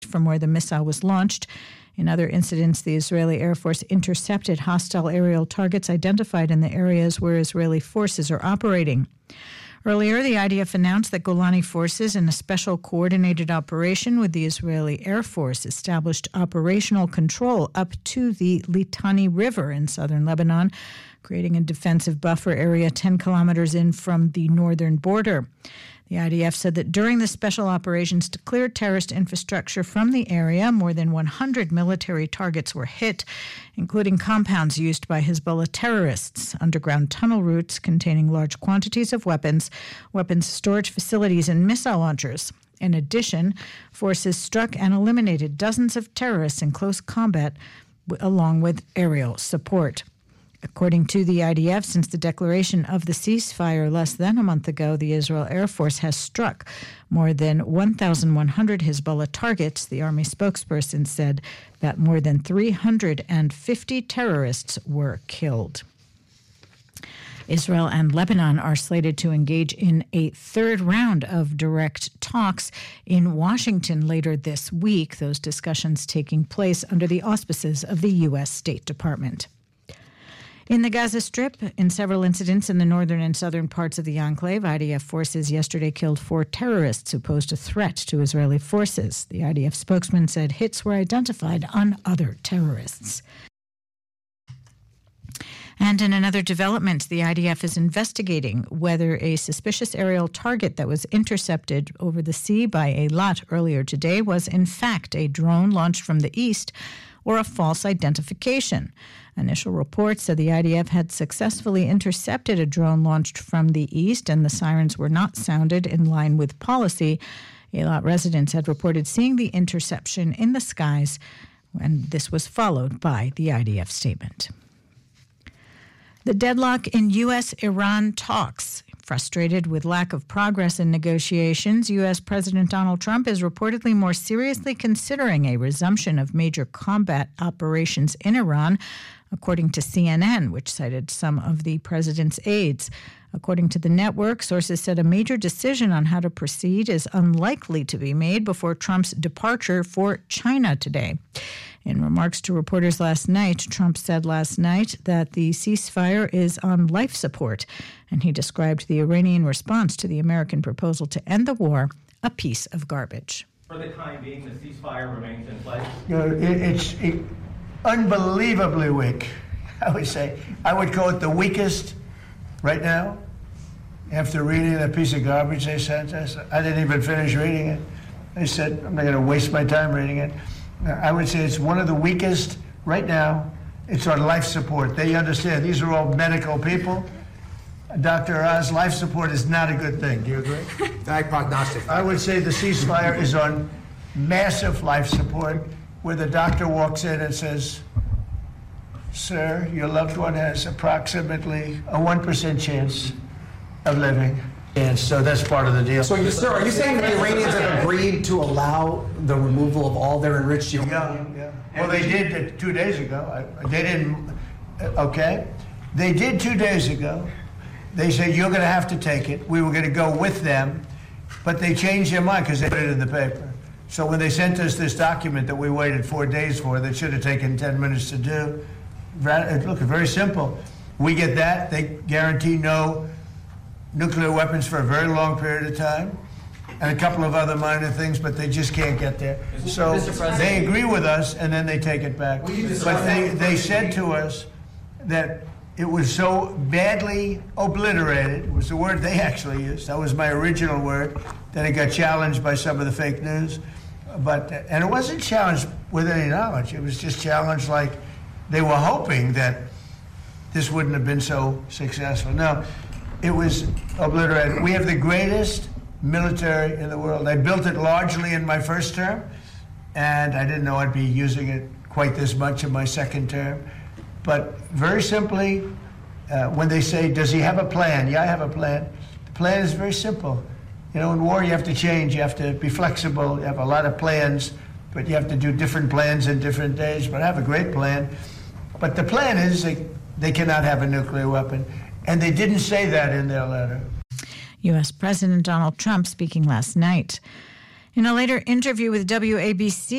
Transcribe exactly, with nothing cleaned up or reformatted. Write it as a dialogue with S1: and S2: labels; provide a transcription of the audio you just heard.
S1: from where the missile was launched. In other incidents, the Israeli Air Force intercepted hostile aerial targets identified in the areas where Israeli forces are operating. Earlier, the I D F announced that Golani forces, in a special coordinated operation with the Israeli Air Force, established operational control up to the Litani River in southern Lebanon, creating a defensive buffer area ten kilometers in from the northern border. The I D F said that during the special operations to clear terrorist infrastructure from the area, more than one hundred military targets were hit, including compounds used by Hezbollah terrorists, underground tunnel routes containing large quantities of weapons, weapons storage facilities, and missile launchers. In addition, forces struck and eliminated dozens of terrorists in close combat, along with aerial support. According to the I D F, since the declaration of the ceasefire less than a month ago, the Israel Air Force has struck more than one thousand one hundred Hezbollah targets. The Army spokesperson said that more than three hundred fifty terrorists were killed. Israel and Lebanon are slated to engage in a third round of direct talks in Washington later this week, those discussions taking place under the auspices of the U S State Department. In the Gaza Strip, in several incidents in the northern and southern parts of the enclave, I D F forces yesterday killed four terrorists who posed a threat to Israeli forces. The I D F spokesman said hits were identified on other terrorists. And in another development, the I D F is investigating whether a suspicious aerial target that was intercepted over the sea by Eilat earlier today was in fact a drone launched from the east or a false identification. Initial reports said the I D F had successfully intercepted a drone launched from the east, and the sirens were not sounded in line with policy. Eilat residents had reported seeing the interception in the skies, and this was followed by the I D F statement. The deadlock in U S Iran talks. Frustrated with lack of progress in negotiations, U S President Donald Trump is reportedly more seriously considering a resumption of major combat operations in Iran, according to C N N, which cited some of the president's aides. According to the network, sources said a major decision on how to proceed is unlikely to be made before Trump's departure for China today. In remarks to reporters last night, Trump said last night that the ceasefire is on life support, and he described the Iranian response to the American proposal to end the war a piece of garbage.
S2: For the time being, the ceasefire remains in place?
S3: You know, it, it's it, unbelievably weak, I would say. I would call it the weakest right now. After reading that piece of garbage they sent us, I didn't even finish reading it. I said, I'm not going to waste my time reading it. I would say it's one of the weakest right now. It's on life support. They understand these are all medical people. Doctor Oz, life support is not a good thing. Do you agree?
S4: Bad prognostic.
S3: I would say the ceasefire is on massive life support, where the doctor walks in and says, sir, your loved one has approximately a one percent chance of living. And so that's part of the deal.
S4: So, you, sir, are you saying that the Iranians have agreed to allow the removal of all their enriched uranium?
S3: Yeah, yeah. Well, they did it two days ago. I, they didn't, okay? They did two days ago. They said, you're going to have to take it. We were going to go with them, but they changed their mind because they put it in the paper. So when they sent us this document that we waited four days for, that should have taken ten minutes to do, look, very simple. We get that. They guarantee no nuclear weapons for a very long period of time, and a couple of other minor things, but they just can't get there. So they agree with us, and then they take it back. But they, they said to us that it was so badly obliterated, was the word they actually used. That was my original word. Then it got challenged by some of the fake news. But, and it wasn't challenged with any knowledge. It was just challenged like they were hoping that this wouldn't have been so successful. No, it was obliterated. We have the greatest military in the world. I built it largely in my first term, and I didn't know I'd be using it quite this much in my second term. But very simply, uh, when they say, does he have a plan? Yeah, I have a plan. The plan is very simple. You know, in war, you have to change. You have to be flexible. You have a lot of plans, but you have to do different plans in different days. But I have a great plan. But the plan is they, they cannot have a nuclear weapon. And they didn't say that in their letter.
S1: U S President Donald Trump speaking last night. In a later interview with W A B C,